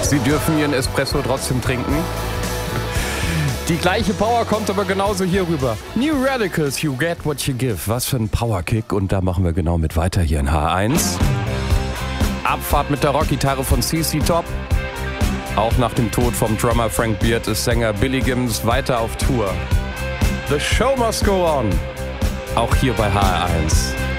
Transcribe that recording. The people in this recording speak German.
Sie dürfen Ihren Espresso trotzdem trinken. Die gleiche Power kommt aber genauso hier rüber. New Radicals, you get what you give. Was für ein Powerkick. Und da machen wir genau mit weiter hier in H1. Abfahrt mit der Rockgitarre von CC Top. Auch nach dem Tod vom Drummer Frank Beard ist Sänger Billy Gibbons weiter auf Tour. The show must go on. Auch hier bei HR1.